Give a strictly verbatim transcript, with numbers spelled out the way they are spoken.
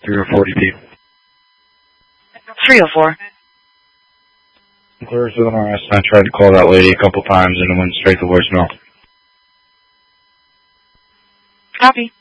three oh four D P. three oh four. Clear to the Mars. I tried to call that lady a couple times and it went straight to voicemail. Copy.